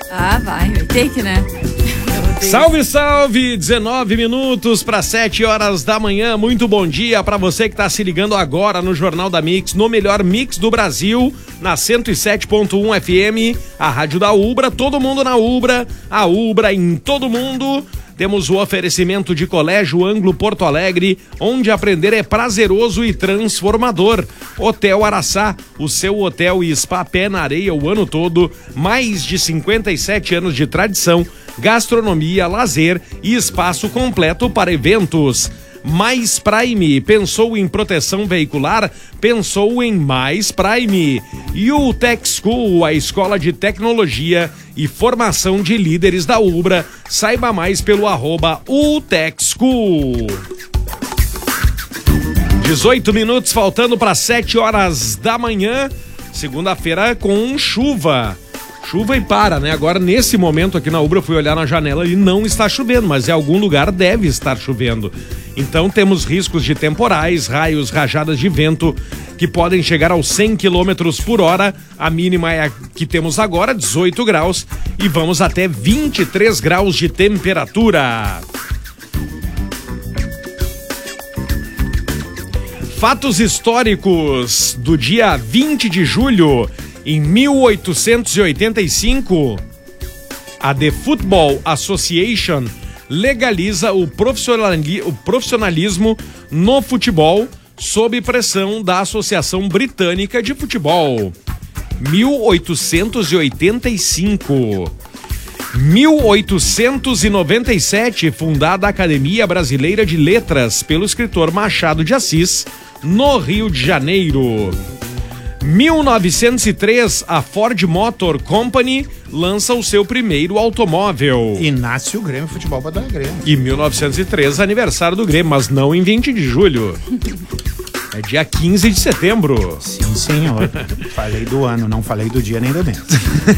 Ah, vai take, né? Salve, salve! 19 minutos para 7 horas da manhã. Muito bom dia para você que está se ligando agora no Jornal da Mix, no melhor mix do Brasil, na 107.1 FM, a rádio da Ubra. Todo mundo na Ubra, a Ubra em todo mundo. Temos o oferecimento de Colégio Anglo Porto Alegre, onde aprender é prazeroso e transformador. Hotel Araçá, o seu hotel e spa pé na areia o ano todo. Mais de 57 anos de tradição, gastronomia, lazer e espaço completo para eventos. Mais Prime, pensou em proteção veicular? Pensou em Mais Prime. E o Tech School, a escola de tecnologia e formação de líderes da Ubra. Saiba mais pelo @UTechSchool. 18 minutos faltando para 7 horas da manhã, segunda-feira com chuva. Chuva e para, né? Agora, nesse momento aqui na Ubra, eu fui olhar na janela e não está chovendo, mas em algum lugar deve estar chovendo. Então, temos riscos de temporais, raios, rajadas de vento que podem chegar aos 100 km por hora. A mínima é a que temos agora, 18 graus, e vamos até 23 graus de temperatura. Fatos históricos do dia 20 de julho. Em 1885, a The Football Association legaliza o profissionalismo no futebol sob pressão da Associação Britânica de Futebol. 1885. 1897, fundada a Academia Brasileira de Letras pelo escritor Machado de Assis, no Rio de Janeiro. 1903, a Ford Motor Company lança o seu primeiro automóvel. E nasce o Grêmio Futebol para dar Grêmio. E 1903, aniversário do Grêmio, mas não em 20 de julho. É dia 15 de setembro. Sim, senhor. Falei do ano, não falei do dia nem do mês.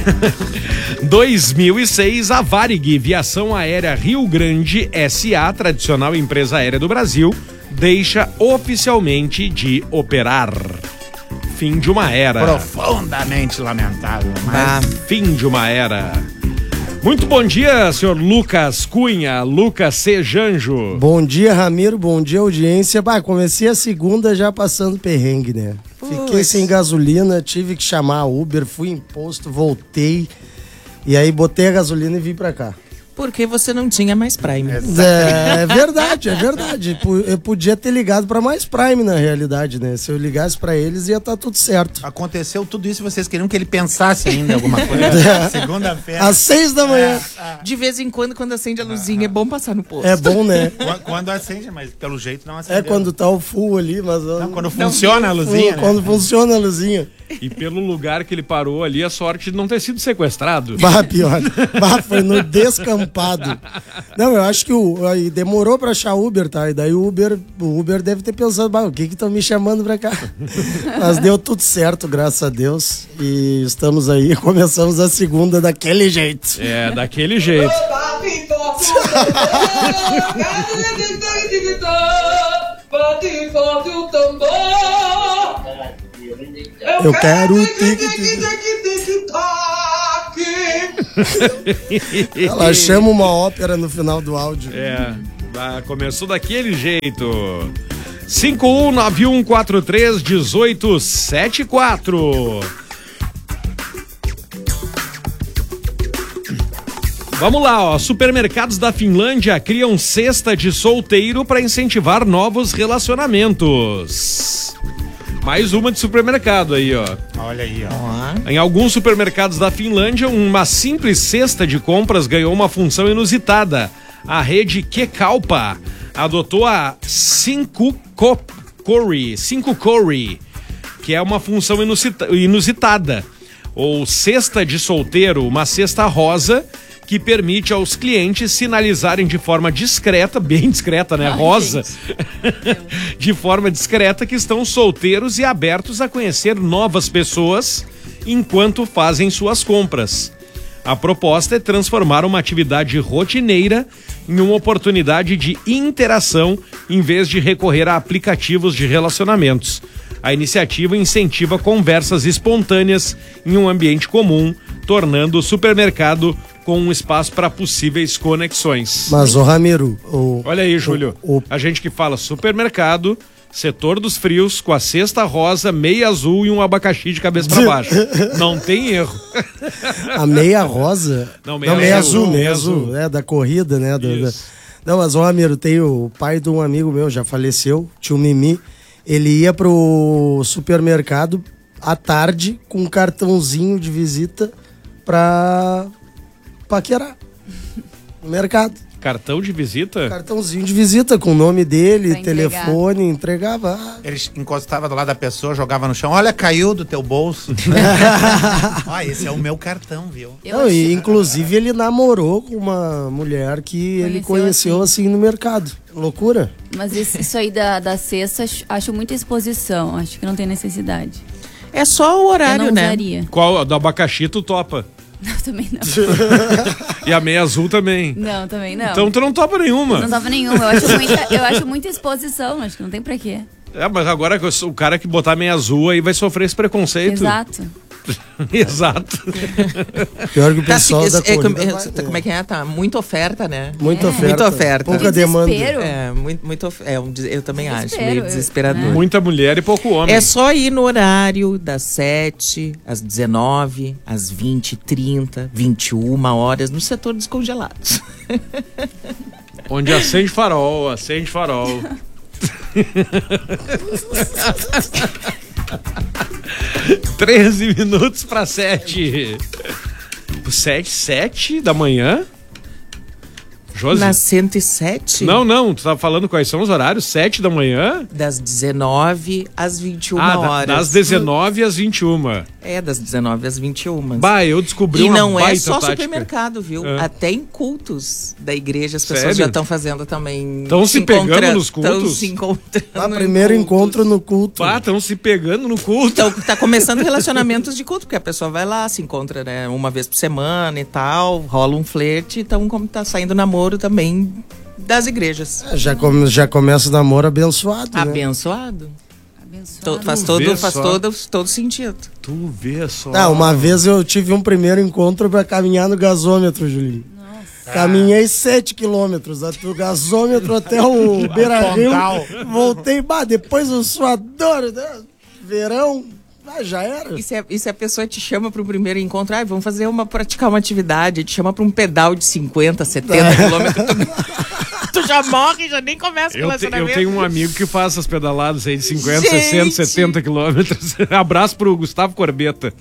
2006, a Varig, Viação Aérea Rio Grande S.A., tradicional empresa aérea do Brasil, deixa oficialmente de operar. Fim de uma era. Profundamente lamentável, mas... Fim de uma era. Muito bom dia, senhor Lucas Cunha, Lucas C. Janjo. Bom dia, Ramiro, bom dia, audiência. Comecei a segunda já passando perrengue, né? Fiquei sem gasolina, tive que chamar a Uber, fui em posto, voltei. E aí botei a gasolina e vim pra cá. Porque você não tinha Mais Prime. É verdade, é verdade. Eu podia ter ligado pra Mais Prime, na realidade, né? Se eu ligasse pra eles, ia estar tudo certo. Aconteceu tudo isso, vocês queriam que ele pensasse ainda em alguma coisa. Segunda-feira. Às 6 da manhã. De vez em quando acende a luzinha, é bom passar no posto. É bom, né? Quando acende, mas pelo jeito não acende. É quando tá o full ali, mas... Não, quando funciona a luzinha, né? Quando funciona a luzinha. E pelo lugar que ele parou ali, a sorte de não ter sido sequestrado. Pior. Foi no descampado. Não, eu acho que demorou pra achar Uber, tá? E daí o Uber deve ter pensado, o que estão me chamando pra cá? Mas deu tudo certo, graças a Deus. E estamos aí, começamos a segunda daquele jeito. É, daquele jeito. Eu quero o tique-tique. Ela chama uma ópera no final do áudio. Começou daquele jeito. 5191431874. Vamos lá, ó. Supermercados da Finlândia criam cesta de solteiro para incentivar novos relacionamentos. Mais uma de supermercado aí, ó. Olha aí, ó. Em alguns supermercados da Finlândia, uma simples cesta de compras ganhou uma função inusitada. A rede Kekalpa adotou a 5 Curry, que é uma função inusitada. Ou cesta de solteiro, uma cesta rosa, que permite aos clientes sinalizarem de forma discreta, bem discreta, né? Rosa. De forma discreta que estão solteiros e abertos a conhecer novas pessoas enquanto fazem suas compras. A proposta é transformar uma atividade rotineira em uma oportunidade de interação em vez de recorrer a aplicativos de relacionamentos. A iniciativa incentiva conversas espontâneas em um ambiente comum, tornando o supermercado com um espaço para possíveis conexões. Mas, ô Ramiro... Olha aí, Júlio. A gente que fala supermercado, setor dos frios, com a cesta rosa, meia azul e um abacaxi de cabeça para baixo. Não tem erro. A meia rosa? Não, meia azul. É, da corrida, né? Não, mas, ô Ramiro, tem o pai de um amigo meu, já faleceu, tio Mimi. Ele ia pro supermercado à tarde com um cartãozinho de visita pra paquerar no mercado. Cartão de visita? Cartãozinho de visita com o nome dele, telefone, entregava. Ele encostava do lado da pessoa, jogava no chão. Olha, caiu do teu bolso. Esse é o meu cartão, viu? E, inclusive, ele namorou com uma mulher que ele conheceu assim no mercado. Loucura. Mas isso aí da cesta, acho muita exposição. Acho que não tem necessidade. É só o horário, eu não né? usaria. Qual? Do abacaxi tu topa? Não, também não. E a meia azul também? Não, também não. Então tu não topa nenhuma? Não topa nenhuma. Eu acho muita exposição. Acho que não tem pra quê. Mas agora o cara que botar meia azul aí vai sofrer esse preconceito. Exato. Exato. Pior que o pessoal da corrida como é que é? Tá muita oferta, né? Muita oferta. Pouca demanda. Eu também acho, meio desesperador. Muita mulher e pouco homem. É só ir no horário das 7, às 19, às 20, 30, 21 horas no setor dos congelados. Onde acende farol. 13 minutos para 7. 7 da manhã? Josi? Na 107? Não, tu tava falando quais são os horários? 7 da manhã? Das 19 às 21 horas. Das 19 às 21. É, das 19 às 21. Bah, eu descobri uma não baita é só tática. Supermercado, viu? Até em cultos da igreja as pessoas Sério? já estão fazendo também. Estão se pegando nos cultos? Estão se encontrando. Primeiro encontro no culto. Estão se pegando no culto. Então tá começando relacionamentos de culto, porque a pessoa vai lá, se encontra, né, uma vez por semana e tal, rola um flerte, então como tá saindo namoro também das igrejas. Já começa o namoro abençoado. Abençoado. Abençoado. Faz todo sentido. Tu vê só. Uma vez eu tive um primeiro encontro pra caminhar no gasômetro, Julinho. Nossa. Caminhei 7 quilômetros do gasômetro até o Beira-Rio. Voltei, depois eu suador, né? Verão. Já era. E se a pessoa te chama para o primeiro encontro, vamos praticar uma atividade, te chama para um pedal de 50, 70 quilômetros, tu já morre, já nem começa o relacionamento. Eu tenho um amigo que faz essas pedaladas aí de 50, 60, 70 quilômetros. Abraço pro Gustavo Corbeta.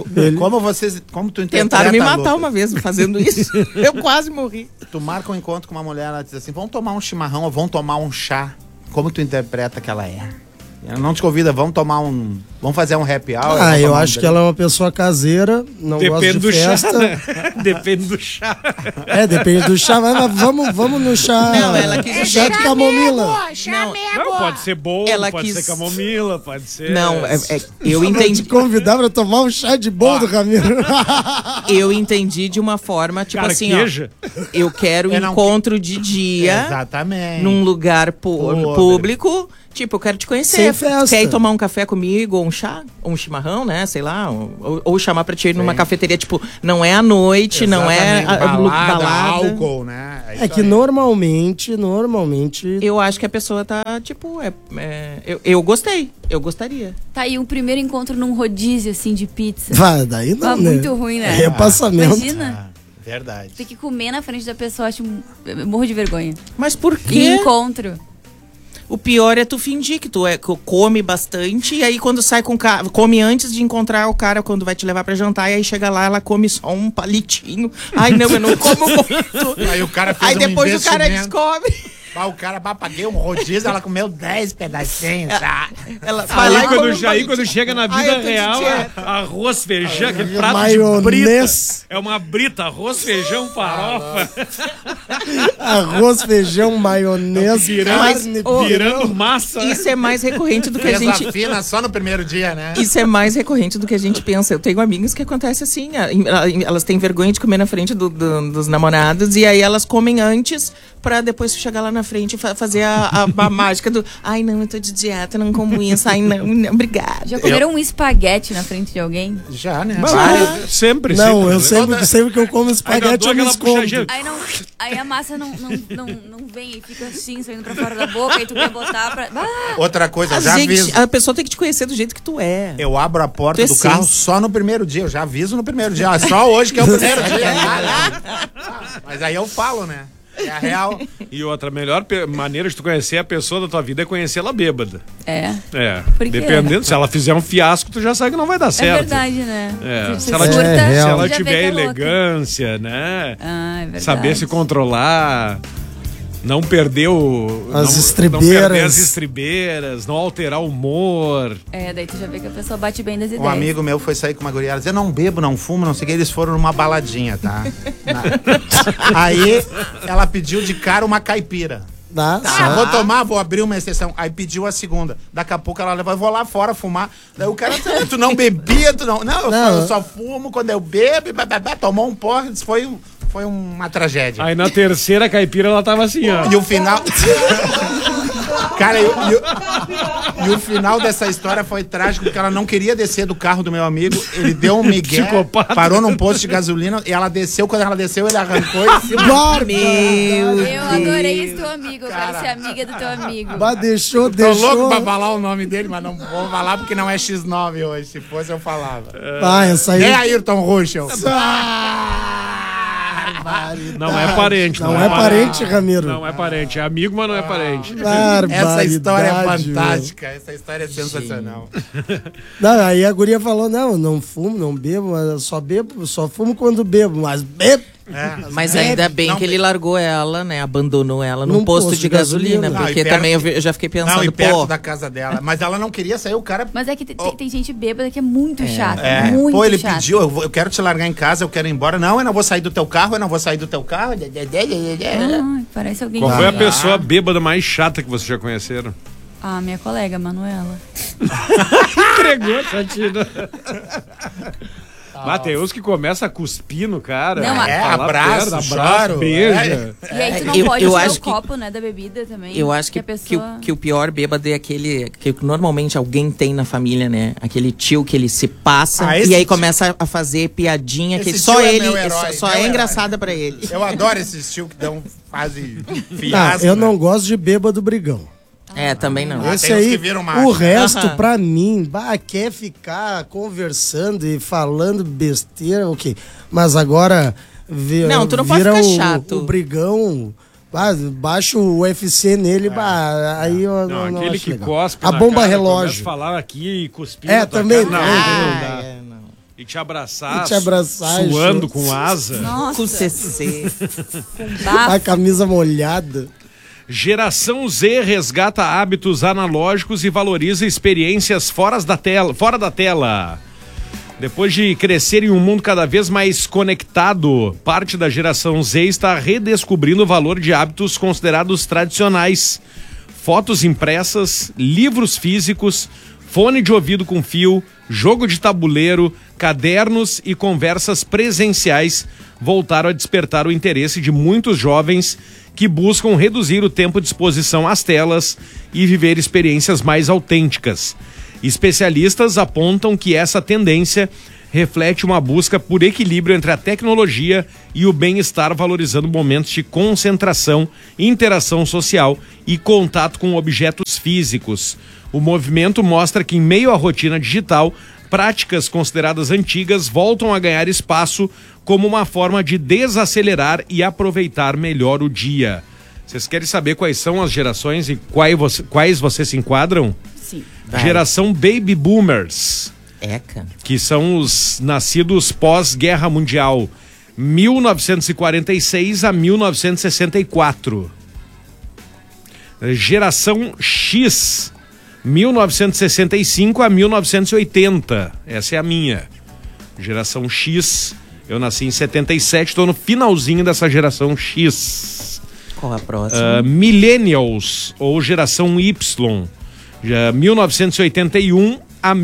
Como tu interpreta... Tentaram me matar uma vez fazendo isso. Eu quase morri. Tu marca um encontro com uma mulher, ela diz assim, vamos tomar um chimarrão ou vamos tomar um chá. Como tu interpreta que ela é? Ela não te convida, vamos fazer um happy hour. Eu acho que ela é uma pessoa caseira, não gosta de festa. Chá, né? Depende do chá. Depende do chá, mas vamos no chá. Não, ela quis chá de camomila. Não, pode ser bolo, pode ser camomila, pode ser... Não, eu entendi. Te convidar pra tomar um chá de bolo do Ramiro. Eu entendi de uma forma, tipo assim, eu quero encontro de dia. Exatamente. Num lugar público. Tipo, eu quero te conhecer. Quer ir tomar um café comigo, ou um chá, ou um chimarrão, né? Sei lá. Ou chamar pra te ir numa cafeteria. Tipo, não é à noite, não é balada. Álcool, né? Que normalmente... Eu acho que a pessoa tá, tipo... Eu gostei. Eu gostaria. Tá aí um primeiro encontro num rodízio, assim, de pizza. Daí não, muito ruim, né? Repassamento. Imagina. Verdade. Tem que comer na frente da pessoa, eu morro de vergonha. Mas por quê? E encontro. O pior é tu fingir que tu come bastante e aí quando sai com o cara, come antes de encontrar o cara quando vai te levar pra jantar e aí chega lá, ela come só um palitinho. Ai, não, eu não como muito. Aí o cara fez depois o cara descobre. O cara paguei um rodízio, ela comeu 10 pedacinhos. Ela vai lá quando chega na vida real, arroz, feijão, aquele prato maionese. De brita. É uma brita, arroz, feijão, farofa. Arroz, feijão, maionese, carne, virando massa. Isso é mais recorrente do que a gente... fina só no primeiro dia, né? Isso é mais recorrente do que a gente pensa. Eu tenho amigas que acontece assim, elas têm vergonha de comer na frente dos namorados e aí elas comem antes pra depois chegar lá na na frente e fazer a mágica do ai, não, eu tô de dieta, não como isso, ai, não, obrigada. Já comeram um espaguete na frente de alguém? Já, né? Sempre. Não, eu sempre que eu como espaguete eu me escondo. Aí a massa não vem e fica assim, saindo pra fora da boca, aí tu quer botar pra... Outra coisa, eu já aviso. A pessoa tem que te conhecer do jeito que tu é. Eu abro a porta do carro só no primeiro dia, eu já aviso no primeiro dia. Só hoje que é o primeiro dia. Mas aí eu falo, né? É a real. E outra, melhor maneira de tu conhecer a pessoa da tua vida é conhecer ela bêbada. É. Por quê? Dependendo, se ela fizer um fiasco, tu já sabe que não vai dar certo. É verdade, né? Se ela tiver elegância, né? É verdade. Saber se controlar, não perder as estribeiras, não alterar o humor. Daí tu já vê que a pessoa bate bem das ideias. Um amigo meu foi sair com uma guria, ela dizia, não bebo, não fumo, não sei o que, eles foram numa baladinha, tá? Aí ela pediu de cara uma caipira. Vou tomar, vou abrir uma exceção. Aí pediu a segunda. Daqui a pouco ela levou, vou lá fora fumar. Daí o cara, tu não bebia, tu não... Não, eu só fumo quando eu bebo, tomou um porre, foi uma tragédia. Aí na terceira caipira ela tava assim, ó. E o final... Cara, e o final dessa história foi trágico, porque ela não queria descer do carro do meu amigo. Ele deu um migué, parou num posto de gasolina e ela desceu. Quando ela desceu, ele arrancou e se... Eu adorei esse teu amigo, eu quero ser amiga do teu amigo. Deixou. Tô louco pra falar o nome dele, mas não vou falar porque não é X9 hoje. Se fosse, eu falava. Essa aí... É Ayrton Ruschel. Não é parente. Não é parente, Ramiro. Não é parente. É amigo, mas não é parente. Essa história é fantástica. Essa história é sensacional. Não, aí a guria falou, não fumo, não bebo, mas só fumo quando bebo, mas bebo. Mas ainda bem que ele largou ela, né? Abandonou ela num posto de gasolina. Porque também eu já fiquei pensando, perto da casa dela. Mas ela não queria sair, o cara... Mas é que tem gente bêbada que é muito chata. Ele pediu, eu quero te largar em casa, eu quero ir embora. Não, eu não vou sair do teu carro, Parece alguém. Qual foi a pessoa bêbada mais chata que vocês já conheceram? Minha colega, Manuela. Entregou, Chatina. Tem uns que começam a cuspir no cara. Não, abraço, choro, beija. E aí tu não pode usar o copo, né, da bebida também. Eu acho que o pior bêbado é aquele que normalmente alguém tem na família, né? Aquele tio que ele se passa e aí começa a fazer piadinha que só ele, só é engraçada pra ele. Eu adoro esses tio que fazem fiasco. Eu não gosto de bêbado brigão. Também não. Esse aí, o resto, pra mim, quer ficar conversando e falando besteira, ok. Mas agora, não, tu não pode ficar chato. O brigão, baixa o UFC nele, aí eu não aquele acho que legal. cospe a bomba relógio. Falar aqui e cuspir. Também. Não dá. E te abraçar, suando com asa. Nossa. Com CC. A camisa molhada. Geração Z resgata hábitos analógicos e valoriza experiências fora da tela. Depois de crescer em um mundo cada vez mais conectado, parte da geração Z está redescobrindo o valor de hábitos considerados tradicionais. Fotos impressas, livros físicos, fone de ouvido com fio, jogo de tabuleiro, cadernos e conversas presenciais voltaram a despertar o interesse de muitos jovens que buscam reduzir o tempo de exposição às telas e viver experiências mais autênticas. Especialistas apontam que essa tendência reflete uma busca por equilíbrio entre a tecnologia e o bem-estar, valorizando momentos de concentração, interação social e contato com objetos físicos. O movimento mostra que, em meio à rotina digital, práticas consideradas antigas voltam a ganhar espaço como uma forma de desacelerar e aproveitar melhor o dia. Vocês querem saber quais são as gerações e quais vocês se enquadram? Sim. Geração Baby Boomers. Que são os nascidos pós-Guerra Mundial, 1946 a 1964. Geração X, 1965 a 1980. Essa é a minha. Geração X, eu nasci em 77, estou no finalzinho dessa geração X. Qual a próxima? Millennials, ou geração Y, 1981 a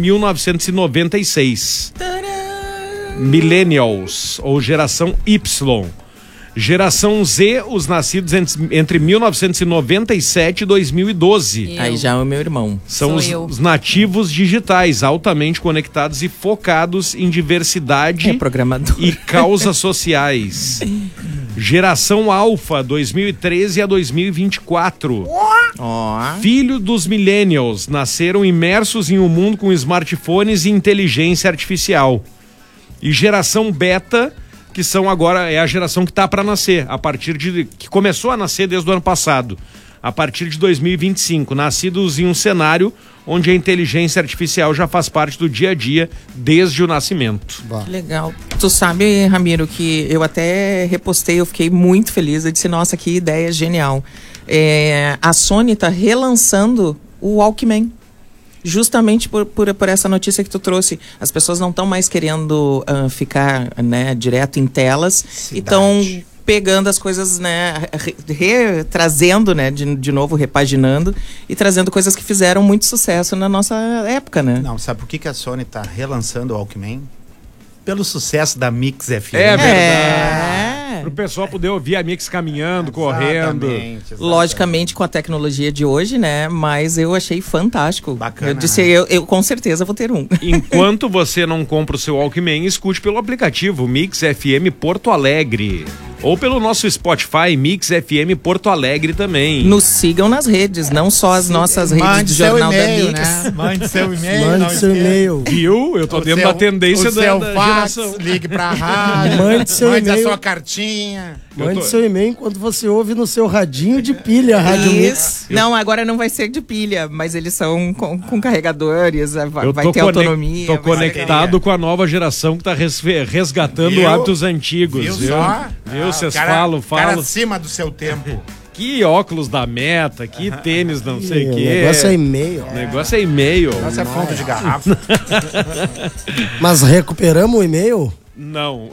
1996. Millennials, ou geração Y, Geração Z, os nascidos entre 1997 e 2012. Aí já é o meu irmão. São os nativos digitais, altamente conectados e focados em diversidade e causas sociais. Geração Alpha, 2013 a 2024. Filho dos millennials, nasceram imersos em um mundo com smartphones e inteligência artificial. E geração Beta, que são agora, é a geração que está para nascer, que começou a nascer desde o ano passado, a partir de 2025, nascidos em um cenário onde a inteligência artificial já faz parte do dia a dia desde o nascimento. Que legal. Tu sabe, Ramiro, que eu até repostei, eu fiquei muito feliz, eu disse, nossa, que ideia genial. A Sony está relançando o Walkman. Justamente por essa notícia que tu trouxe. As pessoas não estão mais querendo ficar, né, direto em telas e estão pegando as coisas, né, trazendo, né, de novo, repaginando e trazendo coisas que fizeram muito sucesso na nossa época, né? Não, sabe por que a Sony tá relançando o Walkman? Pelo sucesso da Mix FM. É verdade. Pro pessoal poder ouvir a Mix caminhando, correndo. Exatamente. Logicamente com a tecnologia de hoje, né? Mas eu achei fantástico. Bacana. Eu disse, eu com certeza vou ter um. Enquanto você não compra o seu Walkman, escute pelo aplicativo Mix FM Porto Alegre. Ou pelo nosso Spotify, Mix FM Porto Alegre também. Nos sigam nas redes, não só as nossas redes do Jornal da Mix. Né? Mande seu e-mail. Mande seu e-mail. Viu? Eu tô dentro da tendência da fax, geração. ligue pra rádio. Mande seu e-mail. Mande a sua cartinha. Mande seu e-mail enquanto você ouve no seu radinho de pilha, a Rádio Mix. Não, agora não vai ser de pilha, mas eles são com carregadores, vai ter autonomia. Tô conectado com a nova geração que tá resgatando hábitos antigos. Viu só? Viu? Vocês falam. Cara acima do seu tempo. Que óculos da Meta, que tênis não sei o quê. O negócio é e-mail. O negócio é e-mail. O negócio é fundo de garrafa. Mas recuperamos o e-mail? Não.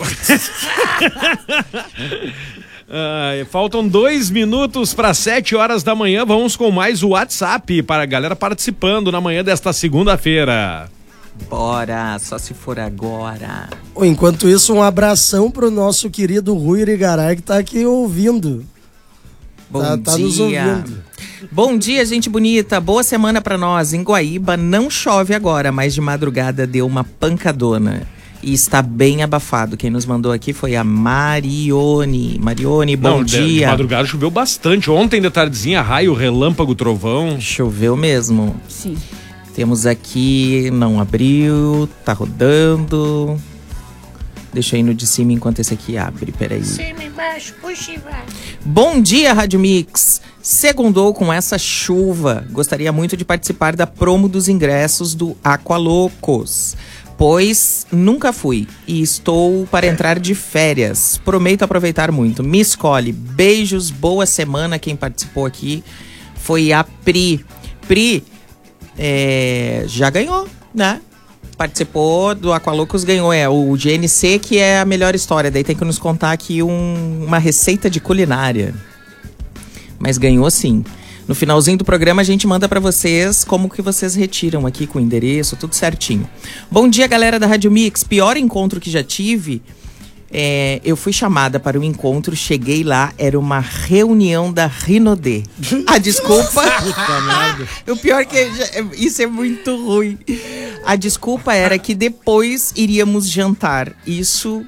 Faltam 2 minutos para 7 horas da manhã. Vamos com mais o WhatsApp para a galera participando na manhã desta segunda-feira. Bora, só se for agora. Enquanto isso, um abração pro nosso querido Rui Irigaray, que tá aqui ouvindo. Bom dia. Tá nos ouvindo. Bom dia, gente bonita. Boa semana pra nós. Em Guaíba não chove agora, mas de madrugada deu uma pancadona. E está bem abafado. Quem nos mandou aqui foi a Marione. Marione, bom dia. De madrugada choveu bastante. Ontem de tardezinha, raio, relâmpago, trovão. Choveu mesmo. Sim. Temos aqui, não abriu, tá rodando. Deixa eu ir no de cima enquanto esse aqui abre, peraí. Cima, embaixo, puxa e vai. Bom dia, Rádio Mix. Segundou com essa chuva. Gostaria muito de participar da promo dos ingressos do Aqualocos, pois nunca fui e estou para entrar de férias. Prometo aproveitar muito. Me escolhe. Beijos, boa semana. Quem participou aqui foi a Pri. Pri, já ganhou, né? Participou do Aqualocos, ganhou. O GNC, que é a melhor história. Daí tem que nos contar aqui uma receita de culinária. Mas ganhou sim. No finalzinho do programa a gente manda pra vocês como que vocês retiram aqui com o endereço, tudo certinho. Bom dia, galera da Rádio Mix. Pior encontro que já tive, eu fui chamada para um encontro, cheguei lá, era uma reunião da Rinodê. A desculpa... O pior que isso é muito ruim. A desculpa era que depois iríamos jantar. Isso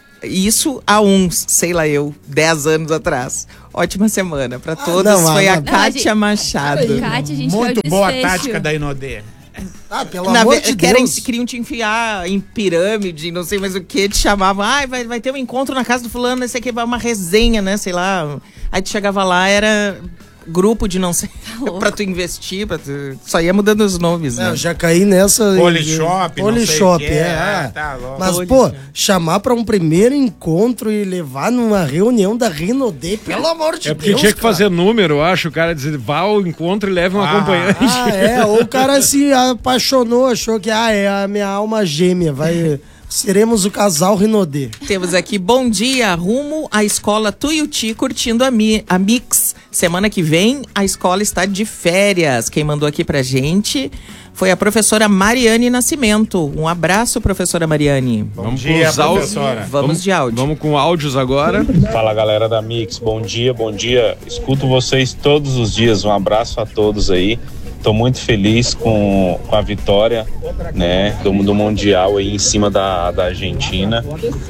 há uns, sei lá 10 anos atrás. Ótima semana pra todos. Foi a Kátia Machado. Kátia, a gente muito boa a tática da Inodê. Pelo amor de Deus. Queriam te enfiar em pirâmide, não sei mais o que, te chamavam. Vai ter um encontro na casa do fulano, não sei o que, uma resenha, né, sei lá. Aí tu chegava lá, era grupo de não sei, pra tu investir, só ia mudando os nomes, né? Eu já caí nessa... Polishop, Polishop, tá louco. Mas, pô, chamar pra um primeiro encontro e levar numa reunião da Rinodê, pelo amor de Deus, porque tinha que fazer número, eu acho, o cara dizer, vá ao encontro e leve um acompanhante. Ou o cara se apaixonou, achou que, é a minha alma gêmea, seremos o casal Rinodê. Temos aqui, bom dia, rumo à escola Tuiuti, curtindo a Mix. Semana que vem, a escola está de férias. Quem mandou aqui pra gente foi a professora Mariane Nascimento. Um abraço, professora Mariane. Bom dia, professora. Vamos de áudio. Vamos com áudios agora. Fala, galera da Mix, bom dia. Escuto vocês todos os dias, um abraço a todos aí. Tô muito feliz com a vitória, né, do Mundial aí em cima da Argentina.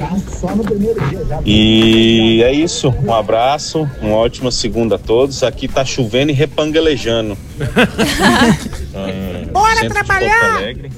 E é isso, um abraço, uma ótima segunda a todos. Aqui tá chovendo e repangalejando. Bora trabalhar!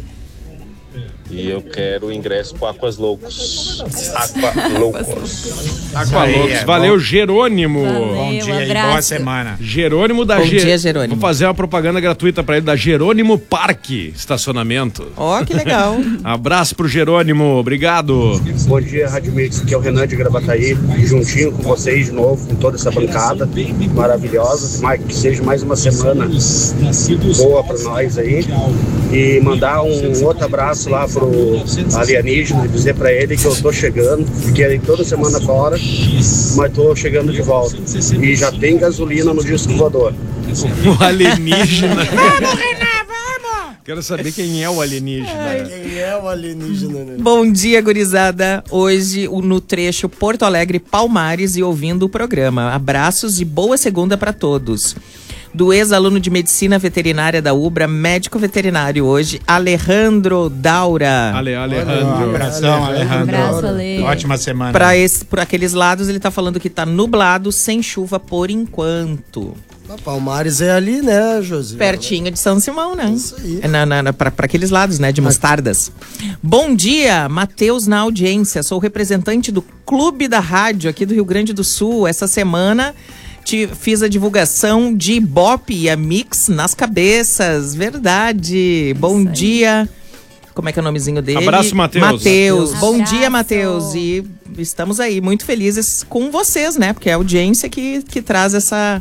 E eu quero o ingresso pro Aquas Loucos. Aqua Loucos. Valeu, Jerônimo. Bom dia e boa semana. Jerônimo da Bom dia, Jerônimo. Vou fazer uma propaganda gratuita pra ele da Jerônimo Parque Estacionamento. Ó, que legal. Abraço pro Jerônimo, obrigado. Bom dia, Rádio Mix, aqui é o Renan de Gravataí, juntinho com vocês de novo, com toda essa bancada maravilhosa. Que seja mais uma semana boa pra nós aí. E mandar um outro abraço lá pro alienígena, dizer pra ele que eu tô chegando, fiquei toda semana fora, mas tô chegando de volta. E já tem gasolina no disco voador. O alienígena. Vamos, Renan, vamos! Quero saber quem é o alienígena. Quem é o alienígena, né? Bom dia, gurizada. Hoje no trecho Porto Alegre Palmares e ouvindo o programa. Abraços e boa segunda pra todos. Do ex-aluno de medicina veterinária da UBRA, médico veterinário hoje, Alejandro Daura. Alejandro. Um abração, Alejandro. Abraço, Ale. Ótima semana. Por aqueles lados, ele tá falando que tá nublado, sem chuva por enquanto. Palmares é ali, né, Josi? Pertinho de São Simão, né? Isso aí. Pra aqueles lados, né? De Mostardas. Bom dia, Matheus na audiência. Sou representante do Clube da Rádio aqui do Rio Grande do Sul. Essa semana fiz a divulgação de Ibope e a Mix nas cabeças. Verdade. Bom dia. Como é que é o nomezinho dele? Abraço, Matheus. Matheus. Bom Abraço. dia, Matheus. E estamos aí muito felizes com vocês, né? Porque é a audiência que traz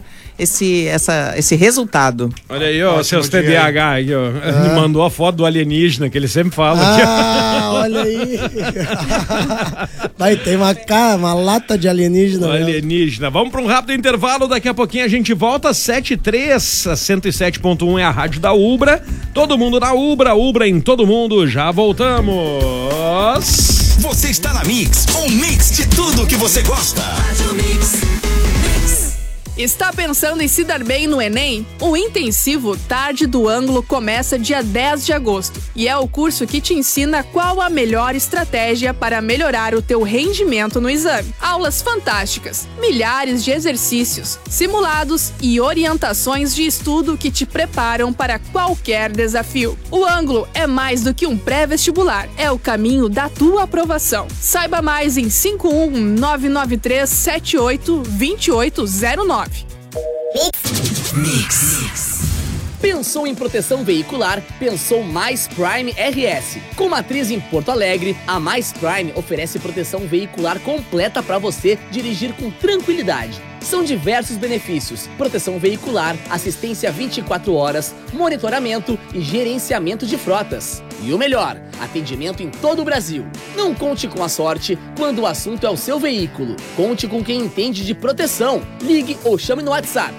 esse resultado. Olha aí, ó, seus dia TDAH aí, ó. Ele mandou a foto do alienígena, que ele sempre fala. Olha aí. Vai, tem uma lata de alienígena. O alienígena. Vamos para um rápido intervalo, daqui a pouquinho a gente volta, 7h03, a 107.1 é a rádio da Ubra. Todo mundo na Ubra, Ubra em todo mundo, já voltamos. Você está na Mix, um mix de tudo que você gosta. Está pensando em se dar bem no Enem? O intensivo Tarde do Ângulo começa dia 10 de agosto e é o curso que te ensina qual a melhor estratégia para melhorar o teu rendimento no exame. Aulas fantásticas, milhares de exercícios, simulados e orientações de estudo que te preparam para qualquer desafio. O Ângulo é mais do que um pré-vestibular, é o caminho da tua aprovação. Saiba mais em 51993782809. Mix. Pensou em proteção veicular? Pensou Mais Prime RS. Com matriz em Porto Alegre, a Mais Prime oferece proteção veicular completa para você dirigir com tranquilidade. São diversos benefícios: proteção veicular, assistência 24 horas, monitoramento e gerenciamento de frotas. E o melhor, atendimento em todo o Brasil. Não conte com a sorte quando o assunto é o seu veículo. Conte com quem entende de proteção. Ligue ou chame no WhatsApp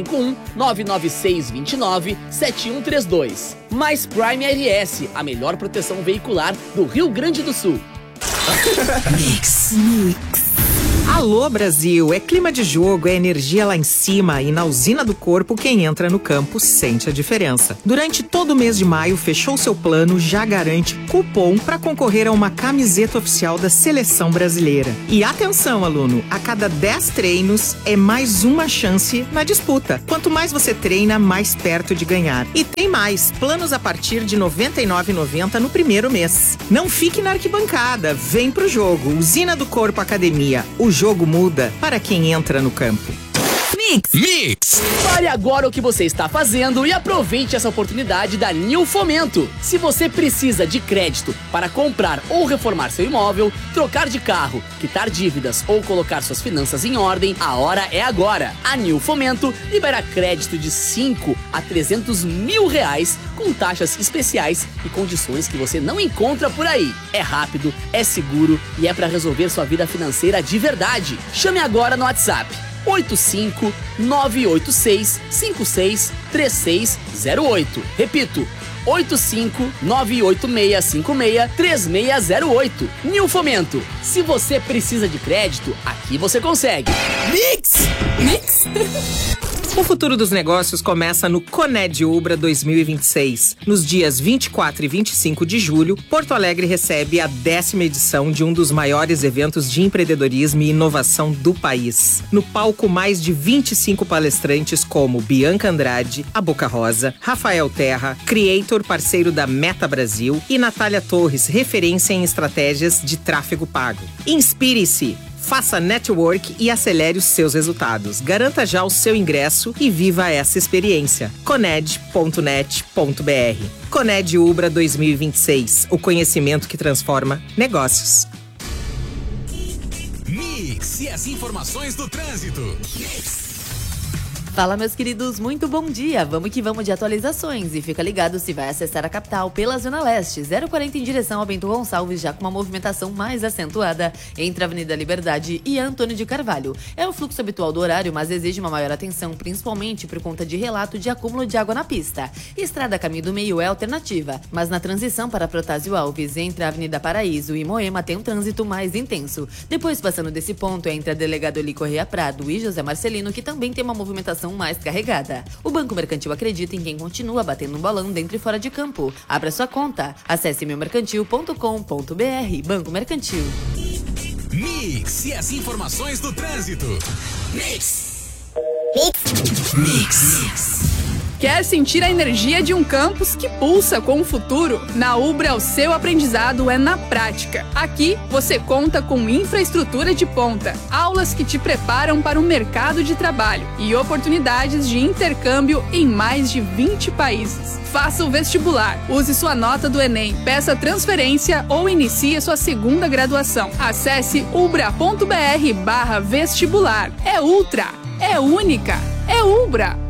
51-99629-7132. Mais Prime RS, a melhor proteção veicular do Rio Grande do Sul. Mix. Alô, Brasil! É clima de jogo, é energia lá em cima e na usina do corpo quem entra no campo sente a diferença. Durante todo o mês de maio, fechou seu plano, já garante cupom para concorrer a uma camiseta oficial da Seleção Brasileira. E atenção, aluno! A cada 10 treinos é mais uma chance na disputa. Quanto mais você treina, mais perto de ganhar. E tem mais, planos a partir de R$ 99,90 no primeiro mês. Não fique na arquibancada, vem pro jogo. Usina do Corpo Academia. O jogo muda para quem entra no campo. Mix. Pare agora o que você está fazendo e aproveite essa oportunidade da New Fomento. Se você precisa de crédito para comprar ou reformar seu imóvel, trocar de carro, quitar dívidas ou colocar suas finanças em ordem, a hora é agora. A New Fomento libera crédito de 5 a 300 mil reais com taxas especiais e condições que você não encontra por aí. É rápido, é seguro e é para resolver sua vida financeira de verdade. Chame agora no WhatsApp 85-986-563608. Repito, 85-98656-3608. Nil Fomento. Se você precisa de crédito, aqui você consegue. Mix! O futuro dos negócios começa no Coned Ubra 2026. Nos dias 24 e 25 de julho, Porto Alegre recebe a 10ª edição de um dos maiores eventos de empreendedorismo e inovação do país. No palco, mais de 25 palestrantes como Bianca Andrade, a Boca Rosa, Rafael Terra, Creator, parceiro da Meta Brasil, e Natália Torres, referência em estratégias de tráfego pago. Inspire-se! Faça network e acelere os seus resultados. Garanta já o seu ingresso e viva essa experiência. Coned.net.br. Coned Ubra 2026. O conhecimento que transforma negócios. Mix e as informações do trânsito. Fala, meus queridos, muito bom dia. Vamos que vamos de atualizações e fica ligado se vai acessar a capital pela Zona Leste. 040 em direção ao Bento Gonçalves, já com uma movimentação mais acentuada entre a Avenida Liberdade e Antônio de Carvalho. É o fluxo habitual do horário, mas exige uma maior atenção, principalmente por conta de relato de acúmulo de água na pista. Estrada Caminho do Meio é alternativa, mas na transição para Protásio Alves, entre a Avenida Paraíso e Moema, tem um trânsito mais intenso. Depois, passando desse ponto, entre a Delegado Eli Correia Prado e José Marcelino, que também tem uma movimentação mais carregada. O Banco Mercantil acredita em quem continua batendo um bolão dentro e fora de campo. Abra sua conta. Acesse meumercantil.com.br. Banco Mercantil. Mix e as informações do trânsito. Mix. Quer sentir a energia de um campus que pulsa com o futuro? Na Ubra, o seu aprendizado é na prática. Aqui, você conta com infraestrutura de ponta, aulas que te preparam para o mercado de trabalho e oportunidades de intercâmbio em mais de 20 países. Faça o vestibular, use sua nota do Enem, peça transferência ou inicie sua segunda graduação. Acesse ubra.br/vestibular. É ultra, é única, é Ubra.